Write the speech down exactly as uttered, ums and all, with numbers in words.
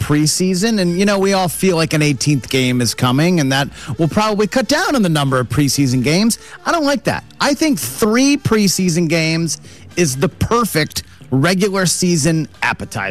preseason. And, you know, we all feel like an eighteenth game is coming, and that will probably cut down on the number of preseason games. I don't like that. I think three preseason games is the perfect regular season appetizer.